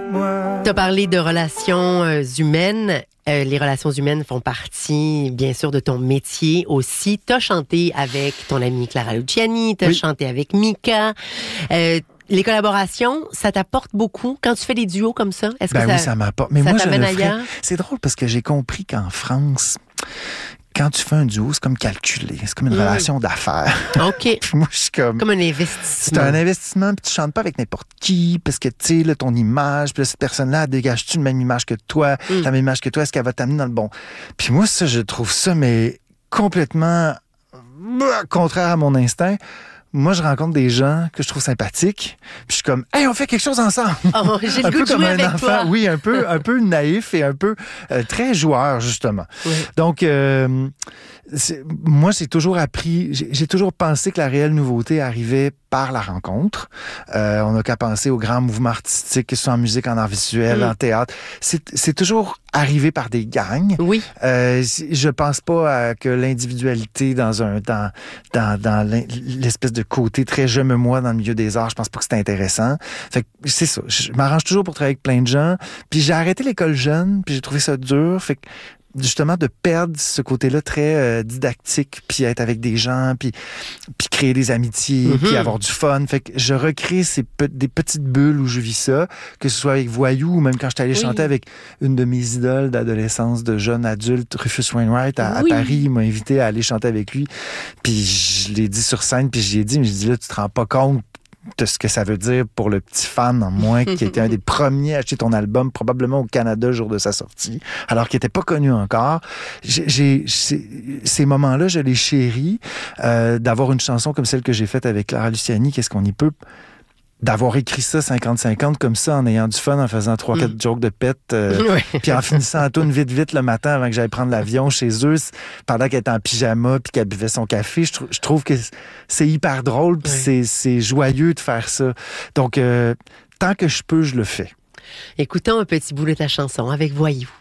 moi. Tu as parlé de relations humaines. Les relations humaines font partie, bien sûr, de ton métier aussi. Tu as chanté avec ton amie Clara Luciani, tu as chanté avec Mika. Les collaborations, ça t'apporte beaucoup quand tu fais des duos comme ça? Est-ce que oui, ça m'apporte. Mais ça moi, je t'amène le ferais. ailleurs? C'est drôle parce que j'ai compris qu'en France, quand tu fais un duo, c'est comme calculé. C'est comme une relation d'affaires. OK. Puis moi, je suis comme un investissement. C'est un investissement, puis tu chantes pas avec n'importe qui, parce que, tu sais, là, ton image, puis là, cette personne-là, dégage-tu la même image que toi? La même image que toi, est-ce qu'elle va t'amener dans le bon? Puis moi, ça, je trouve ça, mais complètement contraire à mon instinct. Moi, je rencontre des gens que je trouve sympathiques, puis je suis comme, hey, on fait quelque chose ensemble. Oh, j'ai un le goût peu de comme jouer un avec enfant, toi. oui, un peu naïf et un peu très joueur, justement. Oui. Donc, moi, j'ai toujours pensé que la réelle nouveauté arrivait par la rencontre. On n'a qu'à penser aux grands mouvements artistiques, que ce soit en musique, en art visuel, en théâtre. C'est toujours arrivé par des gangs. Oui. Je pense pas que l'individualité dans l'espèce de côté très je me moi dans le milieu des arts, je pense pas que c'est intéressant. Fait que c'est ça. Je m'arrange toujours pour travailler avec plein de gens. Puis j'ai arrêté l'école jeune, puis j'ai trouvé ça dur. Fait que justement de perdre ce côté-là très didactique, puis être avec des gens, puis créer des amitiés, puis avoir du fun. Fait que je recrée des petites bulles où je vis ça, que ce soit avec Voyou ou même quand j'étais allé chanter avec une de mes idoles d'adolescence, de jeune adulte, Rufus Wainwright, à Paris. Il m'a invité à aller chanter avec lui. Puis je l'ai dit sur scène, puis je lui ai dit, là, tu te rends pas compte de ce que ça veut dire pour le petit fan en moi qui était un des premiers à acheter ton album probablement au Canada le jour de sa sortie, alors qu'il n'était pas connu encore. Ces moments-là, je les chéris. D'avoir une chanson comme celle que j'ai faite avec Clara Luciani, qu'est-ce qu'on y peut? D'avoir écrit ça 50-50 comme ça, en ayant du fun, en faisant 3-4 jokes de pète, puis en finissant la toune vite le matin avant que j'aille prendre l'avion chez eux, pendant qu'elle était en pyjama puis qu'elle buvait son café. Je trouve que c'est hyper drôle puis c'est joyeux de faire ça. Donc, tant que je peux, je le fais. Écoutons un petit bout de ta chanson avec Voyou.